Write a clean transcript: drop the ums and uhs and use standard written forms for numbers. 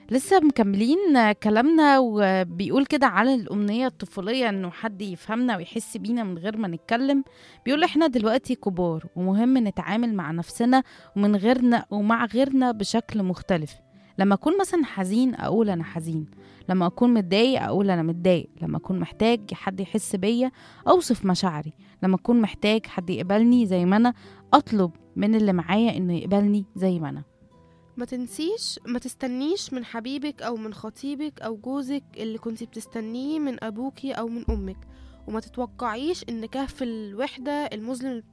لسه مكملين كلامنا، وبيقول كده على الأمنية الطفولية إنه حد يفهمنا ويحس بينا من غير ما نتكلم. بيقول إحنا دلوقتي كبار ومهم نتعامل مع نفسنا ومن غيرنا ومع غيرنا بشكل مختلف. لما أكون مثلا حزين أقول أنا حزين، لما أكون متضايق أقول أنا متضايق، لما أكون محتاج حد يحس بيا أوصف مشاعري، لما أكون محتاج حد يقبلني زي ما أنا أطلب من اللي معايا إنه يقبلني زي ما أنا. ما تستنيش من حبيبك أو من خطيبك أو جوزك اللي كنتي بتستنيه من أبوكي أو من أمك. وما تتوقعيش إن كهف الوحدة المظلم